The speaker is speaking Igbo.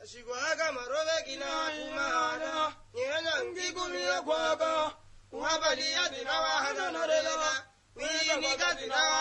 Shiguaga Marovegina, Umana, Yana Gigumia Guaga, Uhabalia Dinawa Hanorela, we Nigatina